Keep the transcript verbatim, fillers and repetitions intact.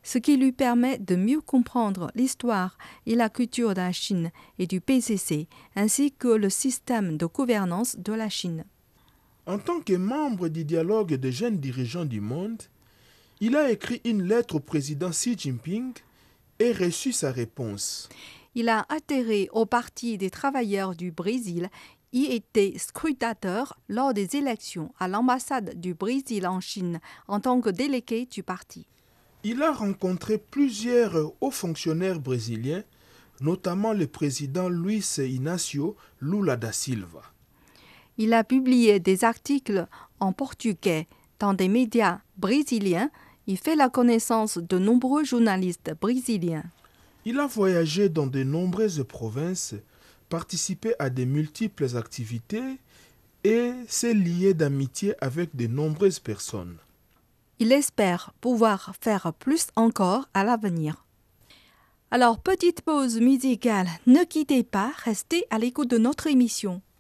ce qui lui permet de mieux comprendre l'histoire et la culture de la Chine et du P C C, ainsi que le système de gouvernance de la Chine. En tant que membre du dialogue des jeunes dirigeants du monde, il a écrit une lettre au président Xi Jinping et reçu sa réponse. Il a adhéré au Parti des travailleurs du Brésil et était scrutateur lors des élections à l'ambassade du Brésil en Chine en tant que délégué du parti. Il a rencontré plusieurs hauts fonctionnaires brésiliens, notamment le président Luiz Inácio Lula da Silva. Il a publié des articles en portugais dans des médias brésiliens et fait la connaissance de nombreux journalistes brésiliens. Il a voyagé dans de nombreuses provinces, participé à de multiples activités et s'est lié d'amitié avec de nombreuses personnes. Il espère pouvoir faire plus encore à l'avenir. Alors, petite pause musicale, ne quittez pas, restez à l'écoute de notre émission.